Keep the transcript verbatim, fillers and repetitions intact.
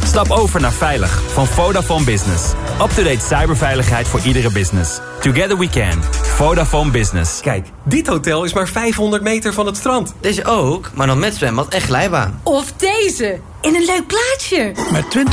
Stap over naar Veilig van Vodafone Business. Up-to-date cyberveiligheid voor iedere business. Together we can. Vodafone Business. Kijk, dit hotel is maar vijfhonderd meter van het strand. Deze ook, maar dan met zwembad en glijbaan. Of deze, in een leuk plaatsje. Met twintig